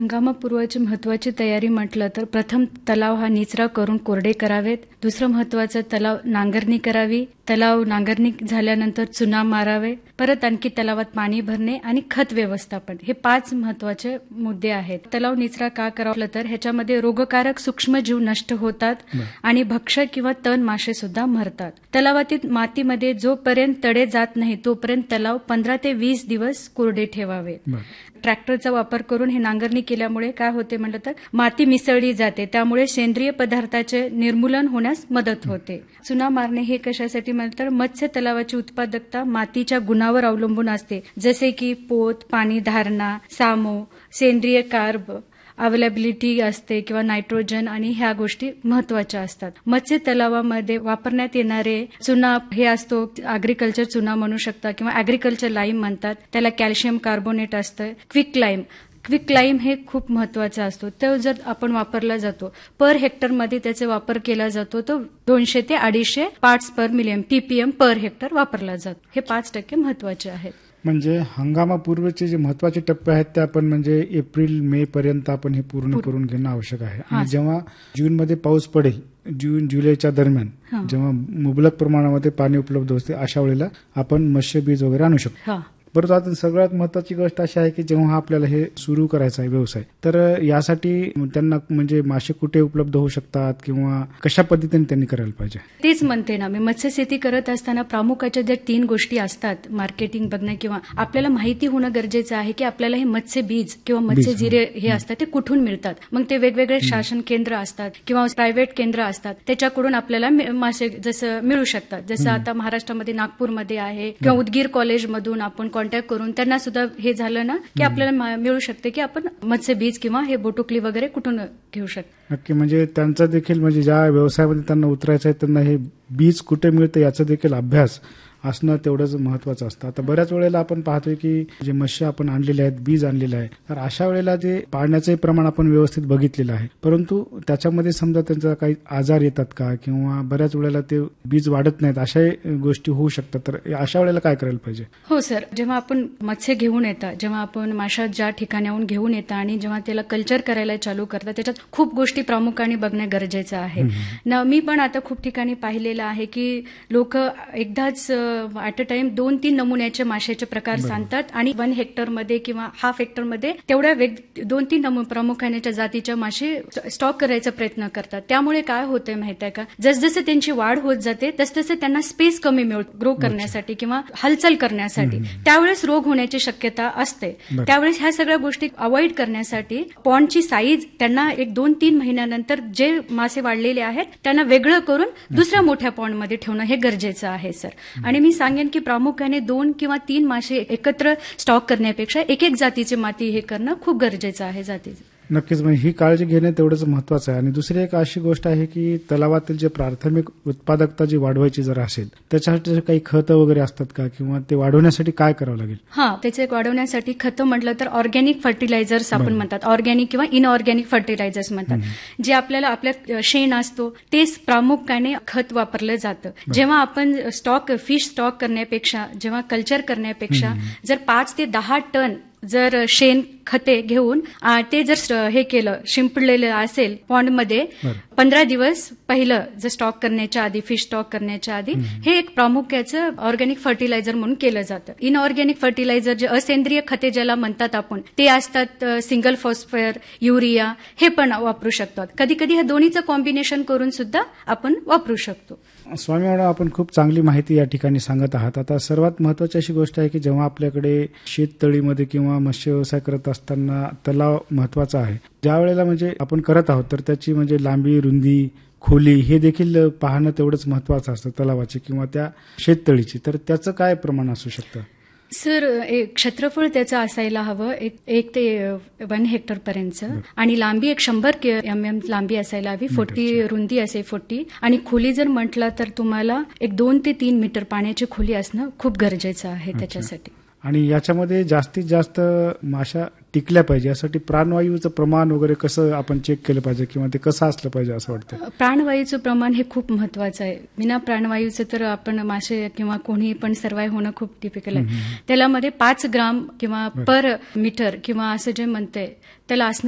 हंगामापूर्वाची महत्वाची तयारी म्हटलं तर प्रथम तलाव हा निचरा करून कोरडे करावेत. दुसरं महत्वाचं तलाव नांगरणी करावी. तलाव नांगरणी झाल्यानंतर चुना मारावे. परत आणखी तलावात पाणी भरणे आणि खत व्यवस्थापन हे 5 महत्वाचे मुद्दे आहेत. तलाव निचरा का करावा तर ह्याच्यामध्ये रोगकारक सूक्ष्मजीव नष्ट होतात आणि भक्ष्य किंवा तण मासे सुद्धा मरतात. तलावातील मातीमध्ये जोपर्यंत तडे जात नाही तोपर्यंत तलाव 15 ते 20 दिवस कोरडे ठेवावे. ट्रॅक्टरचा वापर करून हे नांगरणी केल्यामुळे काय होते म्हटलं तर माती मिसळली जाते, त्यामुळे सेंद्रिय पदार्थाचे निर्मूलन होण्यास मदत होते. चुना मारणे हे कशासाठी म्हणतात, मत्स्य तलावाची उत्पादकता मातीच्या गुणावर अवलंबून असते, जसे की पोत, पाणी धारणा, सामो, सेंद्रिय कार्ब अवेलेबिलिटी असते किंवा नायट्रोजन आणि ह्या गोष्टी महत्वाच्या असतात. मत्स्य तलावामध्ये वापरण्यात येणारे चुना हे असतो अॅग्रिकल्चर चुना म्हणू शकता किंवा अॅग्रिकल्चर लाईम म्हणतात. त्याला कॅल्शियम कार्बोनेट असतं. क्विक लाईम हे खूप महत्वाचा असतो. तो जर आपण वापरला जातो पर हेक्टरमध्ये त्याचा वापर केला जातो तो 200 ते 250 पार्ट्स पर मिलियन पीपीएम पर हेक्टर वापरला जातो. हे 5% महत्वाचे आहेत. म्हणजे हंगामापूर्वीचे जे महत्वाचे टप्पे आहेत ते आपण म्हणजे एप्रिल मे पर्यंत आपण हे पूर्ण करून घेणं आवश्यक आहे. आणि जेव्हा जूनमध्ये पाऊस पडेल, जून जुलैच्या दरम्यान जेव्हा मुबलक प्रमाणामध्ये पाणी उपलब्ध असते अशा वेळेला आपण मत्स्यबीज वगैरे आणू शकतो. परंतु आता सगळ्यात महत्वाची गोष्ट अशी आहे की जेव्हा आपल्याला हे सुरू करायचं आहे व्यवसाय, तर यासाठी त्यांना म्हणजे मासे कुठे उपलब्ध होऊ शकतात किंवा कशा पद्धतीने त्यांनी करायला पाहिजे. तेच म्हणते ना मी, मत्स्यशेती करत असताना प्रामुख्याच्या ज्या 3 गोष्टी असतात, मार्केटिंग बघणं किंवा आपल्याला माहिती होणं गरजेचं आहे की आपल्याला हे मत्स्य बीज किंवा मत्स्य जिरे हे असतात ते कुठून मिळतात. मग ते वेगवेगळे शासन केंद्र असतात किंवा प्रायव्हेट केंद्र असतात, त्याच्याकडून आपल्याला मासे जसं मिळू शकतात. जसं आता महाराष्ट्रामध्ये नागपूरमध्ये आहे किंवा उदगीर कॉलेजमधून आपण कॉन्टॅक्ट करून त्यांना सुद्धा हे झालं ना की आपल्याला मिळू शकते की आपण मत्स्य बीज किंवा हे बोटुकली वगैरे कुठून घेऊ शकतो. नक्की, म्हणजे त्यांचा देखील म्हणजे ज्या व्यवसायामध्ये त्यांना उतरायचं आहे त्यांना हे बीज कुठे मिळतं याचा देखील अभ्यास असणं तेवढंच महत्वाचं असतं. आता बऱ्याच वेळेला आपण पाहतोय की जे मत्स्य आपण आणलेले आहेत, बीज आणलेले आहे, तर अशा वेळेला ते पाळण्याचे प्रमाण आपण व्यवस्थित बघितलेलं आहे, परंतु त्याच्यामध्ये समजा त्यांचा काही आजार येतात का किंवा बऱ्याच वेळेला ते बीज वाढत नाहीत, अशा गोष्टी होऊ शकतात. तर अशा वेळेला काय करायला पाहिजे. हो सर, जेव्हा आपण मत्स्य घेऊन येतात, जेव्हा आपण माशा ज्या ठिकाणाहून घेऊन येतात आणि जेव्हा त्याला कल्चर करायला चालू करतात त्याच्यात खूप गोष्टी प्रामुख्याने बघणं गरजेचं आहे. मी पण आता खूप ठिकाणी पाहिलेलं आहे की लोक एकदाच ऍट अ टाइम 2-3 नमुन्याचे माशाचे प्रकार सांगतात आणि 1 हेक्टरमध्ये किंवा हाफ हेक्टरमध्ये तेवढ्या 2-3 प्रामुख्याने जातीच्या मासे स्टॉक करायचा प्रयत्न करतात. त्यामुळे काय होतंय माहिती आहे का, जसजसे त्यांची वाढ होत जाते तसतसे त्यांना स्पेस कमी मिळतो ग्रो करण्यासाठी किंवा हालचाल करण्यासाठी. त्यावेळेस रोग होण्याची शक्यता असते. त्यावेळेस ह्या सगळ्या गोष्टी अवॉइड करण्यासाठी पॉन्डची साईज त्यांना 1-2-3 महिन्यानंतर जे मासे वाढलेले आहेत त्यांना वेगळं करून दुसऱ्या मोठ्या पॉन्डमध्ये ठेवणं हे गरजेचं आहे सर. आणि मी सांगेन की प्रामुख्याने 2 किंवा 3 मासे एकत्र स्टॉक करण्यापेक्षा एक जातीची माती हे करणं खूप गरजेचं आहे जातीचं. नक्कीच, म्हणजे ही काळजी घेणं तेवढंच महत्वाचं आहे. आणि दुसरी एक अशी गोष्ट आहे की तलावातील जे प्राथमिक उत्पादकता जी वाढवायची जर असेल त्याच्यासाठी काही खतं वगैरे असतात का किंवा ते वाढवण्यासाठी काय करावं लागेल. त्याचे वाढवण्यासाठी खतं म्हटलं तर ऑर्गॅनिक फर्टिलायझर्स आपण म्हणतात, ऑर्गॅनिक किंवा इनऑर्गॅनिक फर्टिलायझर्स म्हणतात, जे आपल्याला आपल्या शेण असतो तेच प्रामुख्याने खत वापरलं जातं. जेव्हा आपण फिश स्टॉक करण्यापेक्षा जेव्हा कल्चर करण्यापेक्षा जर 5 ते 10 टन जर शेण खते घेऊन ते जर हे केलं, शिंपडलेलं असेल पॉन्डमध्ये 15 दिवस पहिलं जर स्टॉक करण्याच्या आधी, फिश स्टॉक करण्याच्या आधी, हे एक प्रामुख्याचं ऑर्गॅनिक फर्टिलायझर म्हणून केलं जातं. इनऑर्गॅनिक फर्टिलायझर जे असेंद्रिय खते ज्याला म्हणतात आपण, ते असतात सिंगल फॉस्फेट, युरिया, हे पण वापरू शकतात. कधी कधी ह्या दोन्हीचं कॉम्बिनेशन करून सुद्धा आपण वापरू शकतो. स्वामी मॅडम, आपण खूप चांगली माहिती या ठिकाणी सांगत आहात. आता सर्वात महत्वाची अशी गोष्ट आहे की जेव्हा आपल्याकडे शेततळीमध्ये किंवा मत्स्य व्यवसाय करत असताना तलाव महत्वाचा आहे. ज्या वेळेला म्हणजे आपण करत आहोत तर त्याची म्हणजे लांबी, रुंदी, खोली हे देखील पाहणं तेवढंच महत्वाचं असतं तलावाची किंवा त्या शेततळीची. तर त्याचं काय प्रमाण असू शकतं. सर, क्षेत्रफळ त्याचं असायला हवं 1 ते 1 हेक्टर पर्यंत आणि लांबी 100 mm लांबी असायला हवी, 40 रुंदी असेल 40, आणि खोली जर म्हटलं तर तुम्हाला 2 ते 3 मीटर पाण्याची खोली असणं खूप गरजेचं आहे त्याच्यासाठी. आणि याच्यामध्ये जास्तीत जास्त माशा टिकल्या पाहिजे यासाठी प्राणवायूचं प्रमाण वगैरे कसं आपण चेक केलं पाहिजे किंवा ते कसं असलं पाहिजे असं वाटतं. प्राणवायूचं प्रमाण हे खूप महत्वाचं आहे. विना प्राणवायूचं तर आपण मासे किंवा कोणी पण सर्वाइव्ह होणं खूप टिपिकल आहे. त्याला मध्ये 5 ग्राम किंवा पर मीटर किंवा असं जे म्हणते त्याला असणं